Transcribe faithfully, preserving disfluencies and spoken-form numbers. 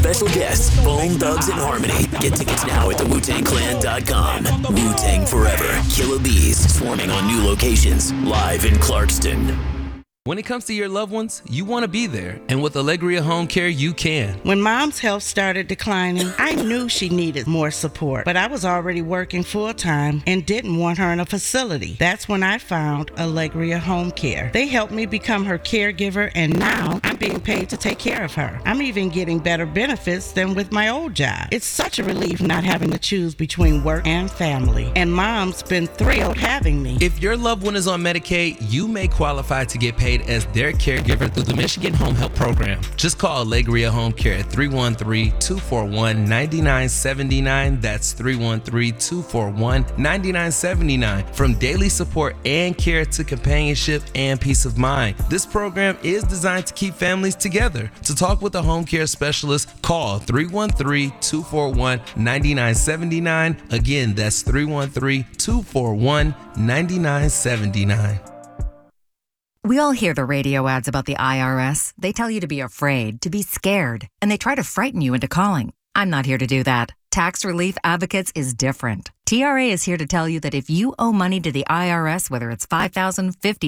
special guests, Bone Thugs and Harmony. Get tickets now at the wu tang clan dot com. Wu-Tang Forever. Killer Bees swarming on new locations. Live in Clarkston. When it comes to your loved ones, you want to be there. And with Allegria Home Care, you can. When Mom's health started declining, I knew she needed more support, but I was already working full-time and didn't want her in a facility. That's when I found Allegria Home Care. They helped me become her caregiver, and now I'm being paid to take care of her. I'm even getting better benefits than with my old job. It's such a relief not having to choose between work and family. And Mom's been thrilled having me. If your loved one is on Medicaid, you may qualify to get paid as their caregiver through the Michigan Home Health Program. Just call Allegria Home Care at three one three, two four one, nine nine seven nine. That's three one three, two four one, nine nine seven nine. From daily support and care to companionship and peace of mind, this program is designed to keep families together. To talk with a home care specialist, call three one three, two four one, nine nine seven nine. Again, that's three one three, two four one, nine nine seven nine. We all hear the radio ads about the I R S. They tell you to be afraid, to be scared, and they try to frighten you into calling. I'm not here to do that. Tax Relief Advocates is different. T R A is here to tell you that if you owe money to the I R S, whether it's five thousand dollars, fifty